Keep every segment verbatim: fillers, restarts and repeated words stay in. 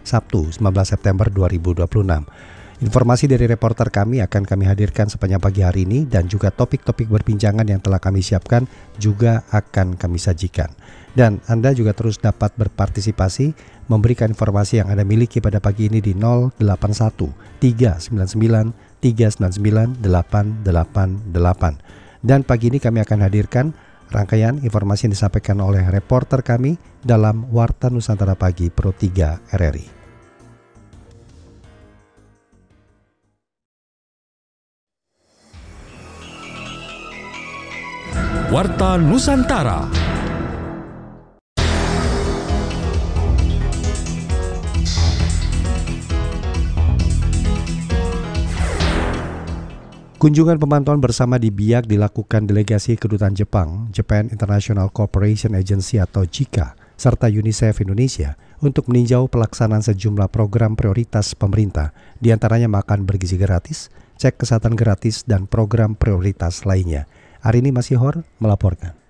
Sabtu, sembilan belas September dua ribu dua puluh enam. Informasi dari reporter kami akan kami hadirkan sepanjang pagi hari ini dan juga topik-topik perbincangan yang telah kami siapkan juga akan kami sajikan. Dan Anda juga terus dapat berpartisipasi memberikan informasi yang Anda miliki pada pagi ini di nol delapan satu tiga sembilan sembilan tiga sembilan sembilan delapan delapan delapan. Dan pagi ini kami akan hadirkan rangkaian informasi yang disampaikan oleh reporter kami dalam Warta Nusantara Pagi Pro tiga R R I. Warta Nusantara. Kunjungan pemantauan bersama di Biak dilakukan delegasi Kedutaan Jepang, Japan International Cooperation Agency atau J I C A, serta UNICEF Indonesia untuk meninjau pelaksanaan sejumlah program prioritas pemerintah, diantaranya makan bergizi gratis, cek kesehatan gratis, dan program prioritas lainnya. Arini Masihor melaporkan.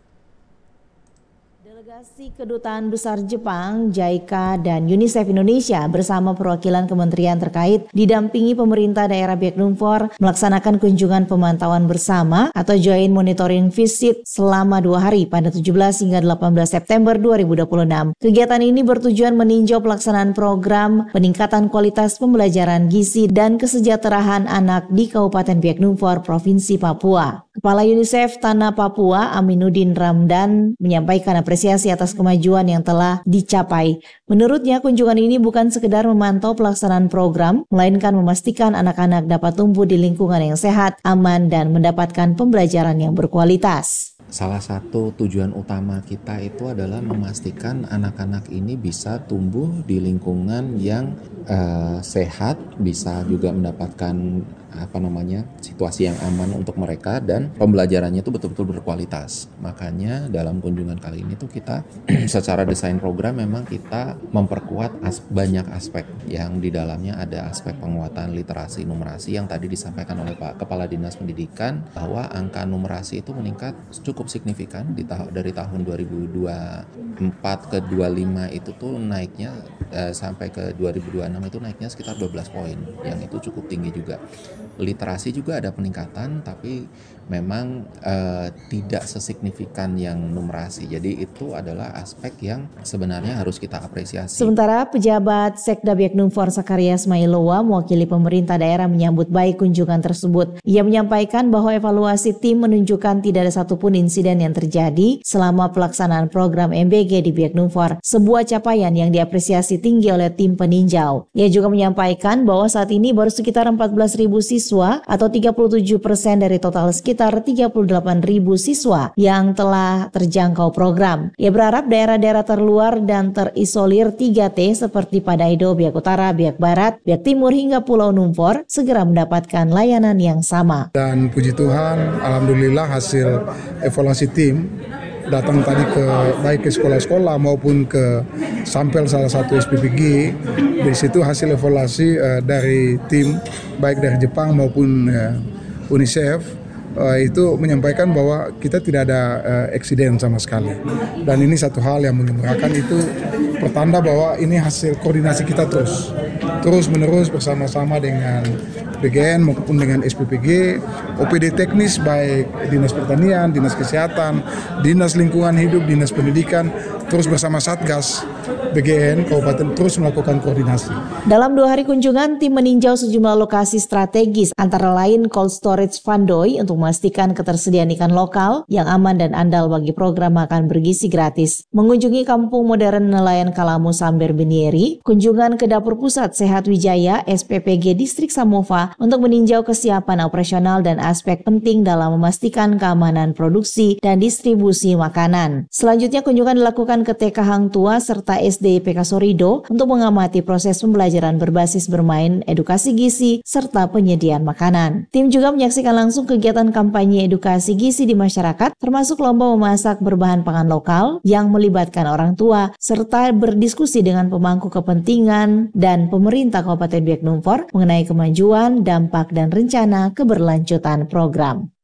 Delegasi Kedutaan Besar Jepang, J I C A dan UNICEF Indonesia bersama perwakilan kementerian terkait didampingi pemerintah daerah Biak Numfor melaksanakan kunjungan pemantauan bersama atau Joint Monitoring Visit selama dua hari pada tujuh belas hingga delapan belas September dua ribu dua puluh enam. Kegiatan ini bertujuan meninjau pelaksanaan program peningkatan kualitas pembelajaran gizi dan kesejahteraan anak di Kabupaten Biak Numfor, Provinsi Papua. Kepala UNICEF Tanah Papua, Aminuddin Ramdan, menyampaikan apresiasi atas kemajuan yang telah dicapai. Menurutnya, kunjungan ini bukan sekedar memantau pelaksanaan program, melainkan memastikan anak-anak dapat tumbuh di lingkungan yang sehat, aman, dan mendapatkan pembelajaran yang berkualitas. Salah satu tujuan utama kita itu adalah memastikan anak-anak ini bisa tumbuh di lingkungan yang uh, sehat, bisa juga mendapatkan apa namanya situasi yang aman untuk mereka dan pembelajarannya itu betul-betul berkualitas. Makanya dalam kunjungan kali ini tuh kita secara desain program memang kita memperkuat as- banyak aspek yang di dalamnya ada aspek penguatan literasi numerasi yang tadi disampaikan oleh Pak Kepala Dinas Pendidikan bahwa angka numerasi itu meningkat cukup signifikan di ta- dari tahun dua ribu dua puluh empat ke dua puluh lima itu tuh naiknya eh, sampai ke dua ribu dua puluh enam itu naiknya sekitar dua belas poin, yang itu cukup tinggi juga. Literasi juga ada peningkatan, tapi memang uh, tidak sesignifikan yang numerasi. Jadi itu adalah aspek yang sebenarnya harus kita apresiasi. Sementara pejabat Sekda Biak Numfor Sakaria Smailowa mewakili pemerintah daerah menyambut baik kunjungan tersebut. Ia menyampaikan bahwa evaluasi tim menunjukkan tidak ada satupun insiden yang terjadi selama pelaksanaan program M B G di Biak Numfor, sebuah capaian yang diapresiasi tinggi oleh tim peninjau. Ia juga menyampaikan bahwa saat ini baru sekitar empat belas ribu siswa atau tiga puluh tujuh persen dari total sekitar tiga puluh delapan ribu siswa yang telah terjangkau program. Ia berharap daerah-daerah terluar dan terisolir tiga T seperti Padaido, Biak Utara, Biak Barat, Biak Timur hingga Pulau Numfor segera mendapatkan layanan yang sama. Dan puji Tuhan, alhamdulillah hasil evaluasi tim datang tadi ke baik ke sekolah-sekolah maupun ke sampel salah satu S P P G. Dari situ hasil evaluasi uh, dari tim baik dari Jepang maupun uh, UNICEF uh, itu menyampaikan bahwa kita tidak ada uh, eksiden sama sekali. Dan ini satu hal yang mengembirakan, itu pertanda bahwa ini hasil koordinasi kita terus terus menerus bersama-sama dengan B G N maupun dengan S P P G, O P D teknis baik Dinas Pertanian, Dinas Kesehatan, Dinas Lingkungan Hidup, Dinas Pendidikan, terus bersama Satgas B G N Kabupaten terus melakukan koordinasi. Dalam dua hari kunjungan, tim meninjau sejumlah lokasi strategis antara lain Cold Storage Vandoy untuk memastikan ketersediaan ikan lokal yang aman dan andal bagi program makan bergizi gratis. Mengunjungi Kampung Modern Nelayan Kalamu Samber Binieri, kunjungan ke Dapur Pusat Sehat Wijaya S P P G Distrik Samova untuk meninjau kesiapan operasional dan aspek penting dalam memastikan keamanan produksi dan distribusi makanan. Selanjutnya kunjungan dilakukan ke T K Hang Tua serta S D I P K Sorido untuk mengamati proses pembelajaran berbasis bermain, edukasi gizi, serta penyediaan makanan. Tim juga menyaksikan langsung kegiatan kampanye edukasi gizi di masyarakat, termasuk lomba memasak berbahan pangan lokal yang melibatkan orang tua, serta berdiskusi dengan pemangku kepentingan dan pemerintah Kabupaten Biak Numfor mengenai kemajuan, dampak, dan rencana keberlanjutan program.